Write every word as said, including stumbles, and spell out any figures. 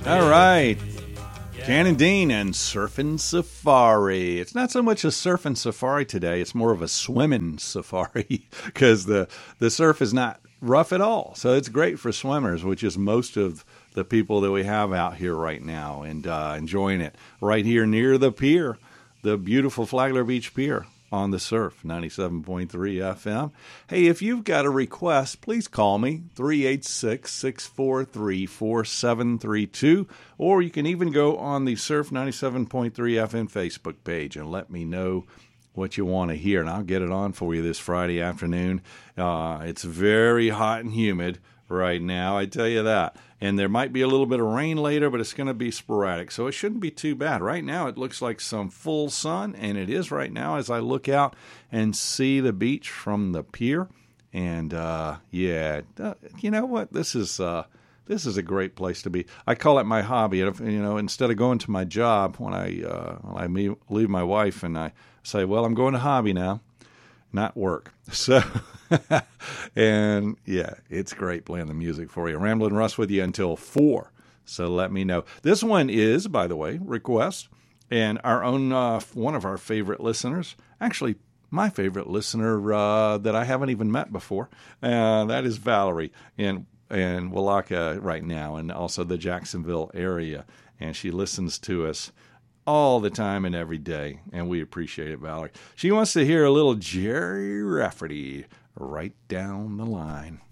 All right. Jan and Dean and Surfing Safari. It's not so much a surfing safari today. It's more of a swimming safari because the, the surf is not rough at all. So it's great for swimmers, which is most of the people that we have out here right now, and uh, enjoying it right here near the pier, the beautiful Flagler Beach Pier. On the Surf, ninety-seven point three F M. Hey, if you've got a request, please call me, three eight six, six four three, four seven three two, or you can even go on the Surf ninety-seven point three F M Facebook page and let me know what you want to hear, and I'll get it on for you this Friday afternoon. Uh, it's very hot and humid right now, I tell you that. And there might be a little bit of rain later, but it's going to be sporadic, so it shouldn't be too bad. Right now, it looks like some full sun, and it is right now as I look out and see the beach from the pier. And, uh, yeah, uh, you know what? This is uh, this is a great place to be. I call it my hobby. You know, instead of going to my job when I, uh, when I meet, leave my wife and I say, well, I'm going to hobby now, not work. So... and yeah, it's great playing the music for you. Ramblin' Russ with you until four. So let me know. This one is, by the way, request, and our own uh, one of our favorite listeners, actually my favorite listener uh, that I haven't even met before. Uh, that is Valerie in in Willaca right now, and also the Jacksonville area, and she listens to us all the time and every day, and we appreciate it, Valerie. She wants to hear a little Jerry Rafferty right down the line.